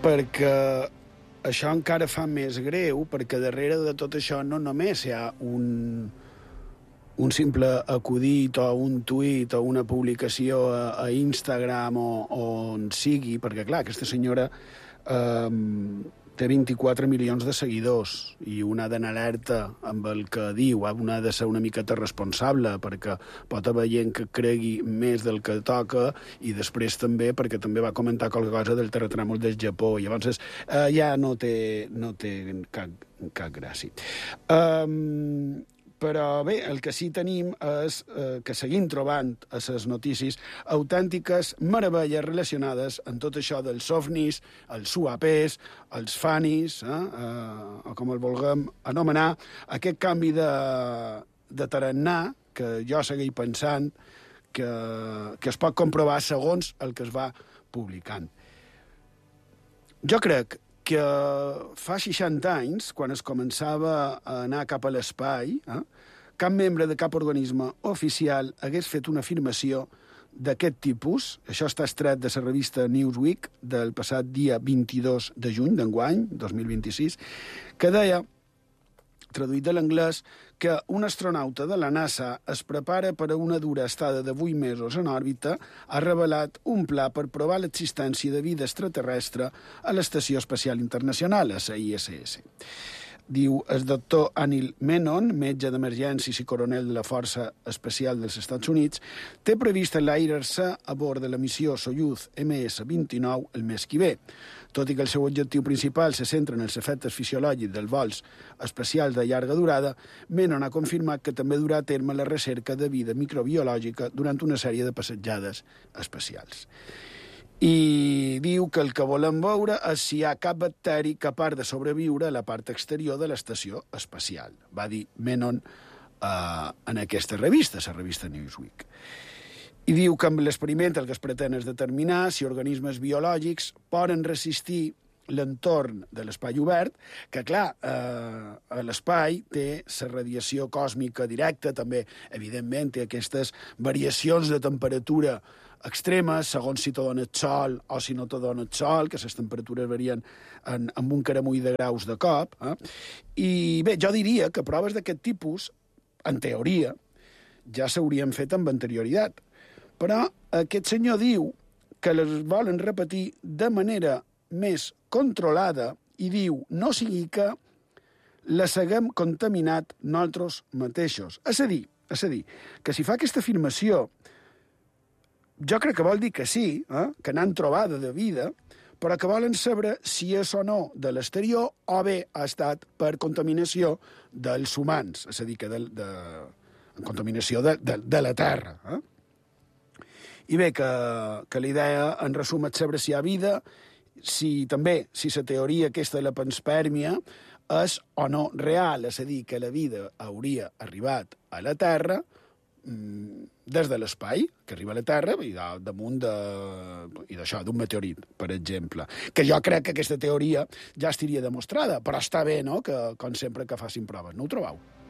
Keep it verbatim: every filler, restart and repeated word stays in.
perquè això encara fa més greu, perquè darrere de tot això no només hi ha un, un simple acudit o un tuit o una publicació a, a Instagram o, o on sigui, perquè, clar, aquesta senyora eh, té vint-i-quatre milions de seguidors i una ha d'anar alerta amb el que diu, una ha de ser una miqueta responsable perquè pot haver gent que cregui més del que toca i després també perquè també va comentar qualque cosa del terratrèmol del Japó i llavors eh, ja no té, no té cap, cap gràcia. Um, Però bé, el que sí tenim és eh, que seguim trobant a les notícies autèntiques meravelles relacionades amb tot això dels ovnis, els U A Ps, els fanis, eh, eh, o com el vulguem anomenar, aquest canvi de, de tarannà que jo segueix pensant que, que es pot comprovar segons el que es va publicant. Jo crec que fa seixanta anys, quan es començava a anar cap a l'espai, eh, cap membre de cap organisme oficial hagués fet una afirmació d'aquest tipus. Això està extret de la revista Newsweek del passat dia vint-i-dos de juny d'enguany, dos mil vint-i-sis, que deia, traduït de l'anglès, que un astronauta de la NASA es prepara per a una dura estada de vuit mesos en òrbita, ha revelat un pla per provar l'existència de vida extraterrestre a l'Estació Espacial Internacional, a la I S S. Diu, el doctor Anil Menon, metge d'emergències i coronel de la Força Especial dels Estats Units, té previst enlairar-se a bord de la missió Soyuz ema essa vint-i-nou el mes que ve. Tot i que el seu objectiu principal se centra en els efectes fisiològics dels vols espacials de llarga durada, Menon ha confirmat que també durà a terme la recerca de vida microbiològica durant una sèrie de passejades espacials. I diu que el que volem veure és si hi ha cap bacteri capaç de sobreviure a la part exterior de l'estació espacial, va dir Menon eh, en aquesta revista, la revista Newsweek. I diu que amb l'experiment el que es pretén és determinar si organismes biològics poden resistir l'entorn de l'espai obert, que, clar, eh, a l'espai té la radiació còsmica directa, també, evidentment, té aquestes variacions de temperatura extremes, segons si te dona el sol o si no te dona el sol, que les temperatures varien en, en un caramull de graus de cop. Eh? I bé, jo diria que proves d'aquest tipus, en teoria, ja s'haurien fet amb anterioritat. Però aquest senyor diu que les volen repetir de manera més controlada i diu, no sigui que les haguem contaminat nosaltres mateixos. És a dir, és a dir, que si fa aquesta afirmació, jo crec que vol dir que sí, eh? que n'han trobada de vida, però que volen saber si és o no de l'exterior o bé ha estat per contaminació dels humans, és a dir, que de, de, contaminació de, de, de la Terra. Eh? I bé, que, que la idea, en resum, és saber si hi ha vida, si també, si la teoria aquesta de la panspermia és o no real, és a dir, que la vida hauria arribat a la Terra mmm, des de l'espai, que arriba a la Terra i damunt de, i d'això, d'un meteorit, per exemple. Que jo crec que aquesta teoria ja estaria demostrada, però està bé, no?, que, com sempre, que facin proves. No ho trobeu?